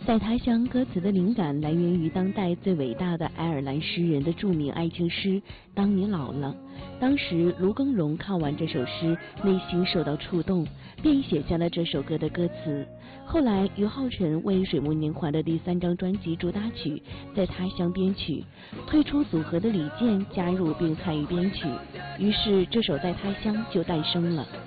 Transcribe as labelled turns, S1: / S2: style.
S1: 在他乡歌词的灵感来源于当代最伟大的爱尔兰诗人的著名爱情诗《当你老了》。当时卢庚荣看完这首诗，内心受到触动，便写下了这首歌的歌词。后来于浩辰为水木年华的第3张专辑主打曲《在他乡》编曲，退出组合的李健加入并参与编曲，于是这首《在他乡》就诞生了。